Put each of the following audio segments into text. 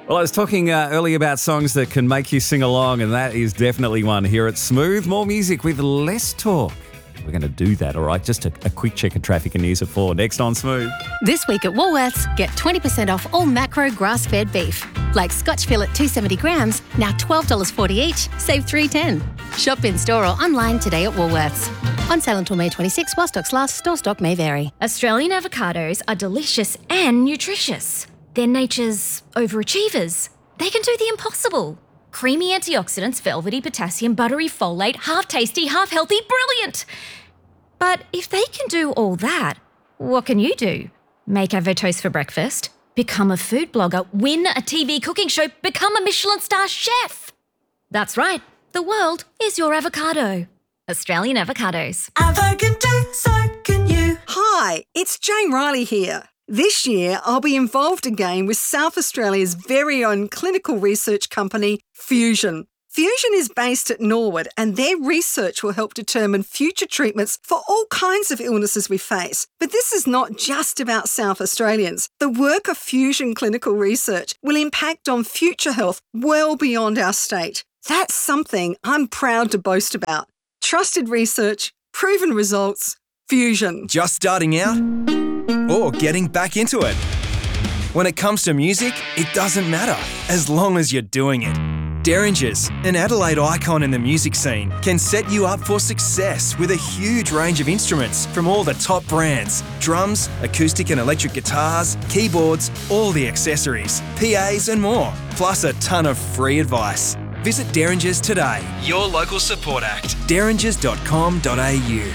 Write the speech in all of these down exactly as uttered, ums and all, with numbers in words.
Well, I was talking uh, earlier about songs that can make you sing along, and that is definitely one here at Smooth. More music with less talk. We're going to do that, all right? Just a, a quick check of traffic and news at four. Next on Smooth. This week at Woolworths, get twenty percent off all macro grass-fed beef. Like Scotch fillet two hundred seventy grams, now twelve dollars forty each, save three dollars ten. Shop in store or online today at Woolworths. On sale until May twenty-sixth, while stocks last. Store stock may vary. Australian avocados are delicious and nutritious. They're nature's overachievers. They can do the impossible. Creamy antioxidants, velvety potassium, buttery folate, half tasty, half healthy, brilliant. But if they can do all that, what can you do? Make avotoast for breakfast, become a food blogger, win a T V cooking show, become a Michelin star chef. That's right, the world is your avocado. Australian avocados. Avo can do, so can you. Hi, it's Jane Riley here. This year, I'll be involved again with South Australia's very own clinical research company, Fusion. Fusion is based at Norwood, and their research will help determine future treatments for all kinds of illnesses we face. But this is not just about South Australians. The work of Fusion Clinical Research will impact on future health well beyond our state. That's something I'm proud to boast about. Trusted research, proven results, Fusion. Just starting out or getting back into it? When it comes to music, it doesn't matter, as long as you're doing it. Derringers, an Adelaide icon in the music scene, can set you up for success with a huge range of instruments from all the top brands. Drums, acoustic and electric guitars, keyboards, all the accessories, P As and more, plus a ton of free advice. Visit Derringers today, your local support act, derringers dot com dot a u.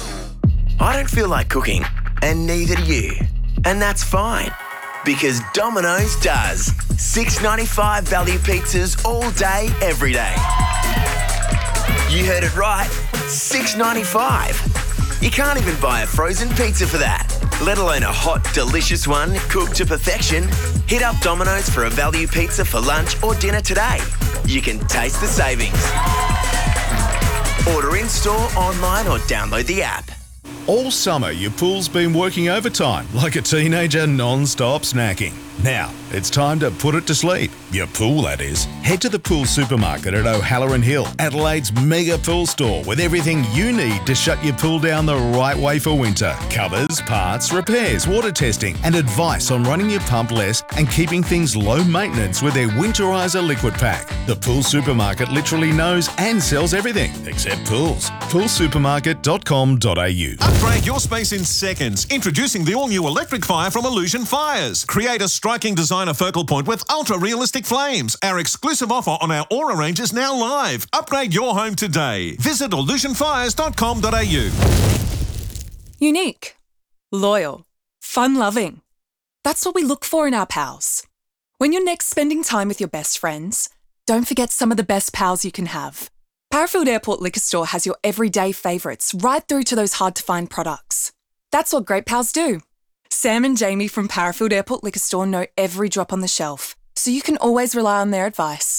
I don't feel like cooking, and neither do you. And that's fine, because Domino's does. six dollars ninety-five value pizzas all day, every day. You heard it right, six dollars ninety-five. You can't even buy a frozen pizza for that, let alone a hot, delicious one cooked to perfection. Hit up Domino's for a value pizza for lunch or dinner today. You can taste the savings. Order in-store, online or download the app. All summer, your pool's been working overtime like a teenager non-stop snacking. Now, it's time to put it to sleep. Your pool, that is. Head to the Pool Supermarket at O'Halloran Hill, Adelaide's mega pool store with everything you need to shut your pool down the right way for winter. Covers, parts, repairs, water testing and advice on running your pump less and keeping things low maintenance with their Winterizer liquid pack. The Pool Supermarket literally knows and sells everything except pools. pool supermarket dot com dot a u. Upgrade your space in seconds. Introducing the all-new electric fire from Illusion Fires. Create a striking designer focal point with ultra-realistic flames. Our exclusive offer on our Aura range is now live. Upgrade your home today. Visit illusion fires dot com dot a u. Unique, loyal, fun-loving. That's what we look for in our pals. When you're next spending time with your best friends, don't forget some of the best pals you can have. Parafield Airport Liquor Store has your everyday favourites right through to those hard-to-find products. That's what great pals do. Sam and Jamie from Parafield Airport Liquor Store know every drop on the shelf, so you can always rely on their advice.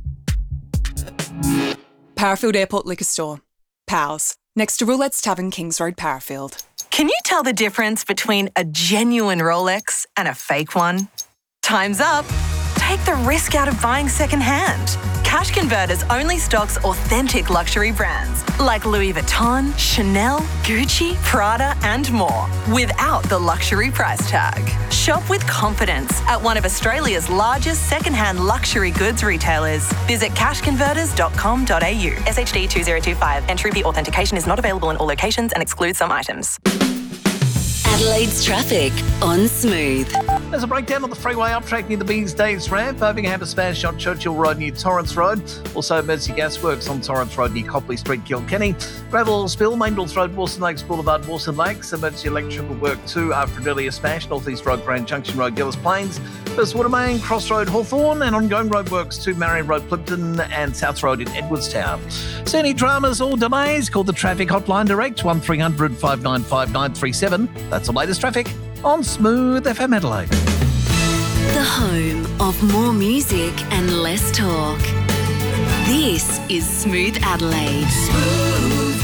Parafield Airport Liquor Store. Pals. Next to Roulette's Tavern, Kings Road, Parafield. Can you tell the difference between a genuine Rolex and a fake one? Time's up. Take the risk out of buying secondhand. Cash Converters only stocks authentic luxury brands like Louis Vuitton, Chanel, Gucci, Prada and more without the luxury price tag. Shop with confidence at one of Australia's largest secondhand luxury goods retailers. Visit cash converters dot com dot a u. S H D two zero two five. Entry fee authentication is not available in all locations and excludes some items. Adelaide's traffic on Smooth. There's a breakdown on the freeway up track near the Beans Days ramp. Birmingham smash on Churchill Road near Torrance Road. Also, emergency gas works on Torrance Road near Copley Street, Kilkenny. Gravel spill, Maindles Road, Wilson Lakes Boulevard, Wilson Lakes. Emergency electrical work too after an earlier smash. North East Road, Grand Junction Road, Gillis Plains. First Water Main, Cross Road, Hawthorne. And ongoing road works to Marion Road, Plimpton. And South Road in Edwardstown. See any dramas or delays? Call the traffic hotline direct, one three hundred five nine five nine three seven. That's the latest traffic on Smooth F M Adelaide. The home of more music and less talk. This is Smooth Adelaide. Smooth.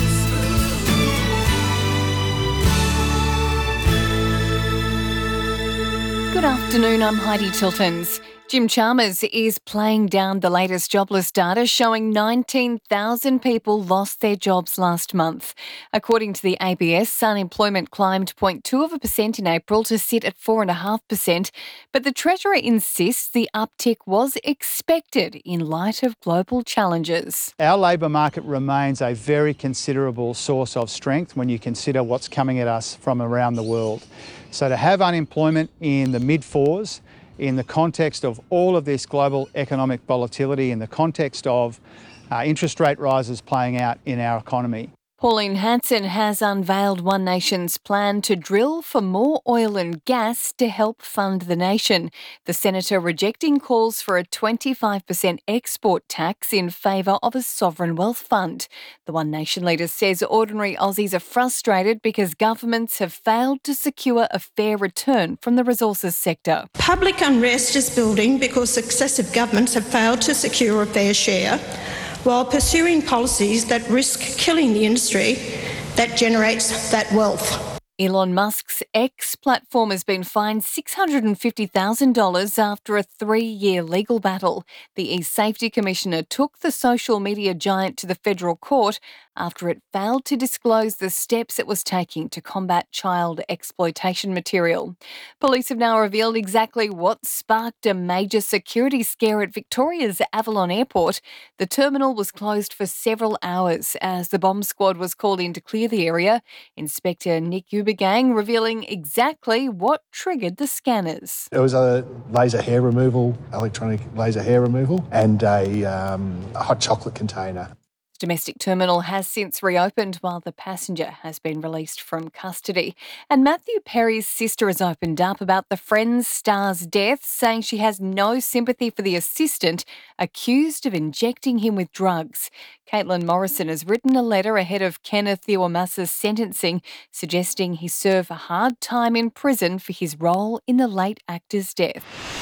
Good afternoon, I'm Heidi Tiltons. Jim Chalmers is playing down the latest jobless data showing nineteen thousand people lost their jobs last month. According to the A B S, unemployment climbed zero point two of a percent in April to sit at four point five percent, but the Treasurer insists the uptick was expected in light of global challenges. Our labour market remains a very considerable source of strength when you consider what's coming at us from around the world. So to have unemployment in the mid-fours, in the context of all of this global economic volatility, in the context of uh, interest rate rises playing out in our economy. Pauline Hanson has unveiled One Nation's plan to drill for more oil and gas to help fund the nation. The senator rejecting calls for a twenty-five percent export tax in favour of a sovereign wealth fund. The One Nation leader says ordinary Aussies are frustrated because governments have failed to secure a fair return from the resources sector. Public unrest is building because successive governments have failed to secure a fair share, while pursuing policies that risk killing the industry that generates that wealth. Elon Musk's X platform has been fined six hundred fifty thousand dollars after a three-year legal battle. The E-Safety Commissioner took the social media giant to the federal court after it failed to disclose the steps it was taking to combat child exploitation material. Police have now revealed exactly what sparked a major security scare at Victoria's Avalon Airport. The terminal was closed for several hours as the bomb squad was called in to clear the area. Inspector Nick Ubergang revealing exactly what triggered the scanners. It was a laser hair removal, electronic laser hair removal, and a, um, a hot chocolate container. The domestic terminal has since reopened while the passenger has been released from custody. And Matthew Perry's sister has opened up about the Friends star's death, saying she has no sympathy for the assistant accused of injecting him with drugs. Caitlin Morrison has written a letter ahead of Kenneth Iwamassa's sentencing, suggesting he serve a hard time in prison for his role in the late actor's death.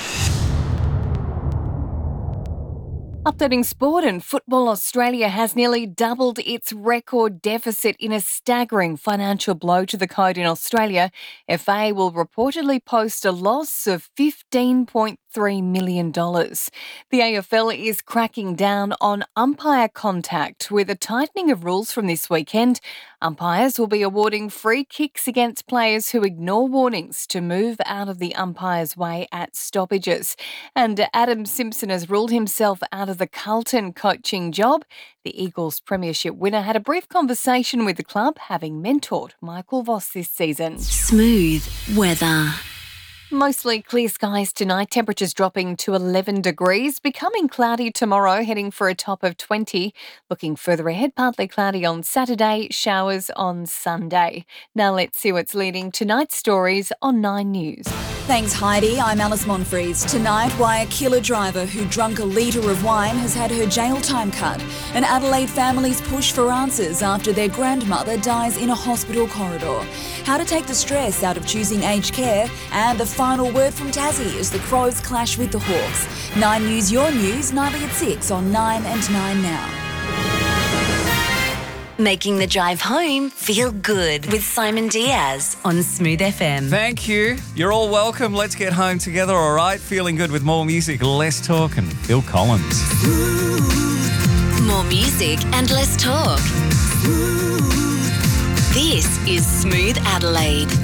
Updating sport, and Football Australia has nearly doubled its record deficit in a staggering financial blow to the code in Australia. F A will reportedly post a loss of fifteen point three million dollars. The A F L is cracking down on umpire contact with a tightening of rules from this weekend. Umpires will be awarding free kicks against players who ignore warnings to move out of the umpire's way at stoppages. And Adam Simpson has ruled himself out of the Carlton coaching job. The Eagles premiership winner had a brief conversation with the club, having mentored Michael Voss this season. Smooth weather. Mostly clear skies tonight, temperatures dropping to eleven degrees, becoming cloudy tomorrow, heading for a top of twenty. Looking further ahead, partly cloudy on Saturday, showers on Sunday. Now let's see what's leading tonight's stories on Nine News. Thanks, Heidi. I'm Alice Monfries. Tonight, why a killer driver who drunk a litre of wine has had her jail time cut. An Adelaide family's push for answers after their grandmother dies in a hospital corridor. How to take the stress out of choosing aged care, and the final word from Tassie as the Crows clash with the Hawks. Nine News, your news, nightly at six on Nine and Nine Now. Making the drive home feel good with Simon Diaz on Smooth F M. Thank you. You're all welcome. Let's get home together, all right? Feeling good with more music, less talk, and Phil Collins. More music and less talk. This is Smooth Adelaide.